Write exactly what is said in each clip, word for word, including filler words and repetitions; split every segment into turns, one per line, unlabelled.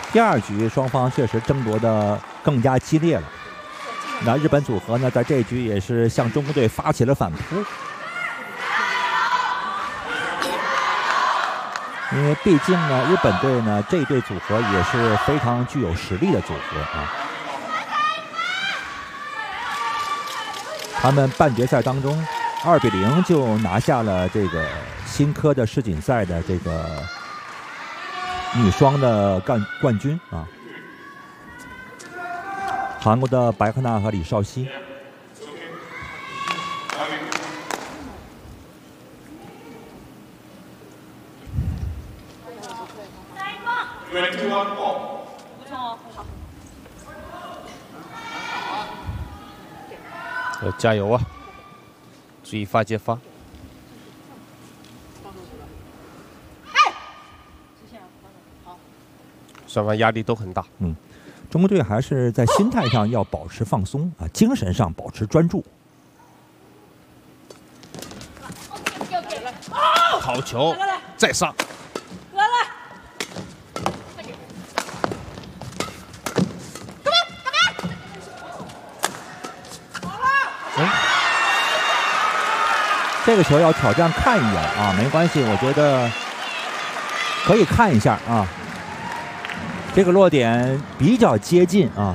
第二局双方确实争夺的更加激烈了。那日本组合呢，在这一局也是向中国队发起了反扑，因为毕竟呢，日本队呢这一对组合也是非常具有实力的组合啊。他们半决赛当中二比零就拿下了这个新科的世锦赛的这个女双的冠冠军啊。韩国的白赫娜和李绍熙。
要加油啊！注意发接发。双方压力都很大。
嗯，中国队还是在心态上要保持放松啊，精神上保持专注。
好球，再上。
这个球要挑战看一眼啊，没关系，我觉得可以看一下啊。这个落点比较接近啊。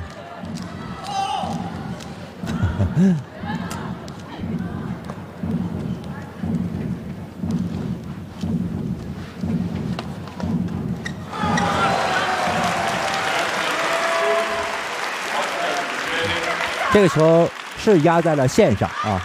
这个球是压在了线上啊。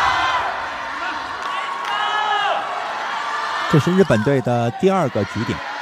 这是日本队的第二个局点。